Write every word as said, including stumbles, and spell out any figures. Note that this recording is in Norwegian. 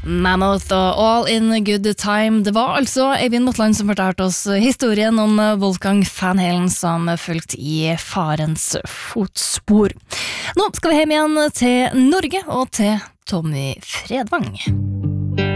Mammoth og All in a Good Time. Det var altså Eivind Motland som fortalte oss historien om Wolfgang Van Halen som fulgte i farens fotspor. Nå skal vi hjem igjen til Norge og til Tommy Fredvang.